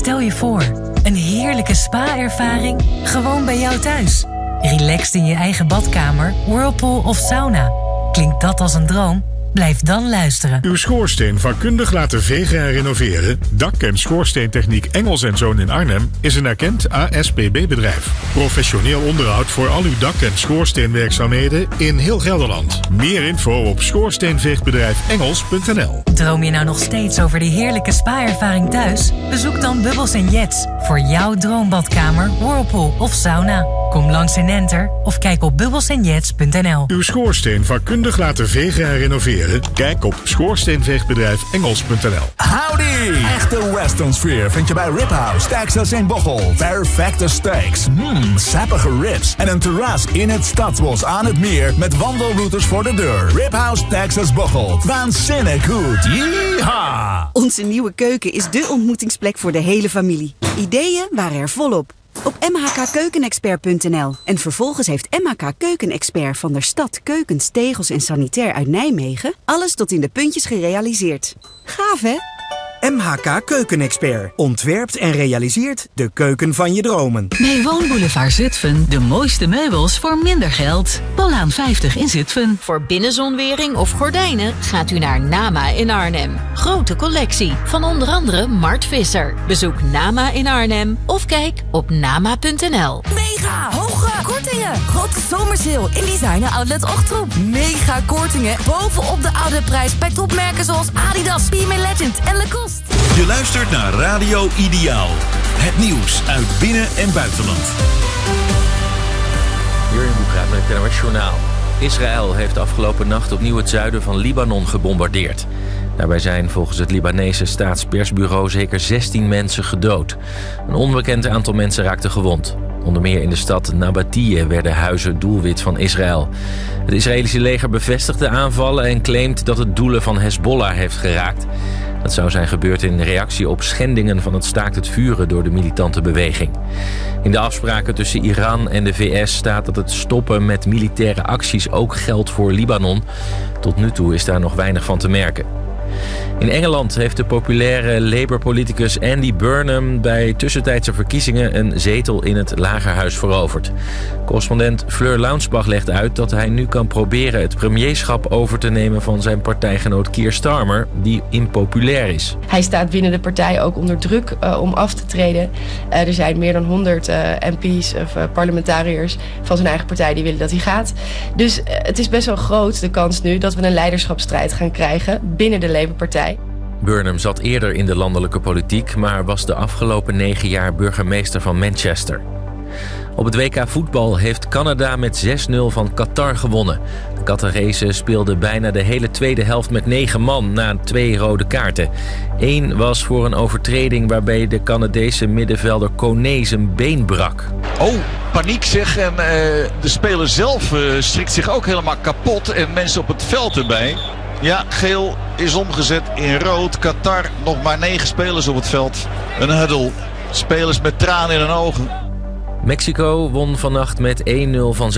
Stel je voor, een heerlijke spa-ervaring gewoon bij jou thuis. Relaxed in je eigen badkamer, whirlpool of sauna. Klinkt dat als een droom? Blijf dan luisteren. Uw schoorsteen vakkundig laten vegen en renoveren. Dak- en schoorsteentechniek Engels & Zoon in Arnhem is een erkend ASPB-bedrijf. Professioneel onderhoud voor al uw dak- en schoorsteenwerkzaamheden in heel Gelderland. Meer info op schoorsteenveegbedrijfengels.nl. Droom je nou nog steeds over die heerlijke spa-ervaring thuis? Bezoek dan Bubbles & Jets voor jouw droombadkamer, whirlpool of sauna. Kom langs in Enter of kijk op bubbelsandjets.nl. Uw schoorsteen vakkundig laten vegen en renoveren? Kijk op schoorsteenveegbedrijfengels.nl. Howdy! Echte western sfeer vind je bij Rib House, Texas in Bocholt. Perfecte steaks, sappige ribs en een terras in het Stadsbos aan het meer met wandelroutes voor de deur. Rib House, Texas Bocholt. Waanzinnig goed. Yeehaw! Onze nieuwe keuken is dé ontmoetingsplek voor de hele familie. Ideeën waren er volop. Op mhkkeukenexpert.nl. En vervolgens heeft MHK Keukenexpert van der Stad keukens, tegels en sanitair uit Nijmegen alles tot in de puntjes gerealiseerd. Gaaf, hè? MHK Keukenexpert ontwerpt en realiseert de keuken van je dromen. Bij Woonboulevard Zutphen de mooiste meubels voor minder geld. Polaan 50 in Zutphen. Voor binnenzonwering of gordijnen gaat u naar Nama in Arnhem. Grote collectie van onder andere Mart Visser. Bezoek Nama in Arnhem of kijk op nama.nl. Mega hoge kortingen. Grote zomersale in Designer Outlet Ochtroep. Mega kortingen bovenop de oude prijs bij topmerken zoals Adidas, P.M. Legend en Lacoste. Je luistert naar Radio Ideaal. Het nieuws uit binnen- en buitenland. Jurjen Boekraat met het NOS Journaal. Israël heeft afgelopen nacht opnieuw het zuiden van Libanon gebombardeerd. Daarbij zijn volgens het Libanese staatspersbureau zeker 16 mensen gedood. Een onbekend aantal mensen raakte gewond. Onder meer in de stad Nabatiyeh werden huizen doelwit van Israël. Het Israëlische leger bevestigt de aanvallen en claimt dat het doelen van Hezbollah heeft geraakt. Dat zou zijn gebeurd in reactie op schendingen van het staakt het vuren door de militante beweging. In de afspraken tussen Iran en de VS staat dat het stoppen met militaire acties ook geldt voor Libanon. Tot nu toe is daar nog weinig van te merken. In Engeland heeft de populaire Labour-politicus Andy Burnham bij tussentijdse verkiezingen een zetel in het Lagerhuis veroverd. Correspondent Fleur Launsbach legt uit dat hij nu kan proberen het premierschap over te nemen van zijn partijgenoot Keir Starmer, die impopulair is. Hij staat binnen de partij ook onder druk om af te treden. Er zijn meer dan 100 MP's of parlementariërs van zijn eigen partij die willen dat hij gaat. Dus het is best wel groot de kans nu dat we een leiderschapsstrijd gaan krijgen binnen de Labour-partij. Burnham zat eerder in de landelijke politiek, maar was de afgelopen 9 jaar burgemeester van Manchester. Op het WK voetbal heeft Canada met 6-0 van Qatar gewonnen. De Qatarezen speelden bijna de hele tweede helft met 9 man na 2 rode kaarten. 1 was voor een overtreding waarbij de Canadese middenvelder Kone zijn been brak. Oh, paniek zeg. En de speler zelf strikt zich ook helemaal kapot. En mensen op het veld erbij. Ja, geel is omgezet in rood. Qatar, nog maar 9 spelers op het veld. Een huddle. Spelers met tranen in hun ogen. Mexico won vannacht met 1-0 van